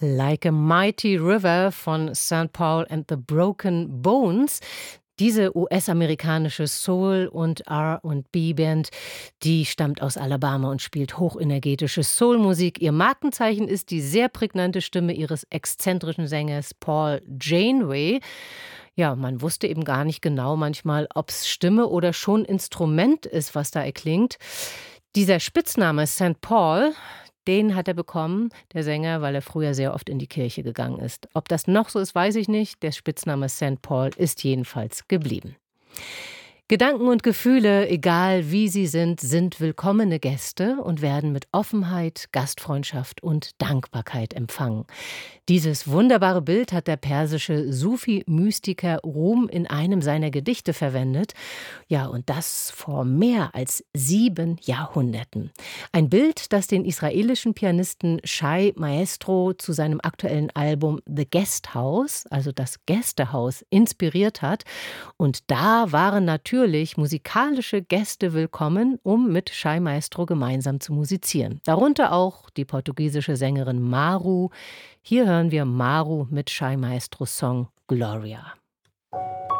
Like a Mighty River von St. Paul and the Broken Bones. Diese US-amerikanische Soul- und R&B-Band, die stammt aus Alabama und spielt hochenergetische Soulmusik. Ihr Markenzeichen ist die sehr prägnante Stimme ihres exzentrischen Sängers Paul Janeway. Ja, man wusste eben gar nicht genau manchmal, ob es Stimme oder schon Instrument ist, was da erklingt. Dieser Spitzname St. Paul, den hat er bekommen, der Sänger, weil er früher sehr oft in die Kirche gegangen ist. Ob das noch so ist, weiß ich nicht. Der Spitzname St. Paul ist jedenfalls geblieben. Gedanken und Gefühle, egal wie sie sind willkommene Gäste und werden mit Offenheit, Gastfreundschaft und Dankbarkeit empfangen. Dieses wunderbare Bild hat der persische Sufi-Mystiker Rum in einem seiner Gedichte verwendet. Ja, und das vor mehr als 7 Jahrhunderten. Ein Bild, das den israelischen Pianisten Shai Maestro zu seinem aktuellen Album The Guest House, also das Gästehaus, inspiriert hat. Und da waren natürlich musikalische Gäste willkommen, um mit Shai Maestro gemeinsam zu musizieren. Darunter auch die portugiesische Sängerin Maru. Hier hören wir Maru mit Shai Maestros Song Gloria.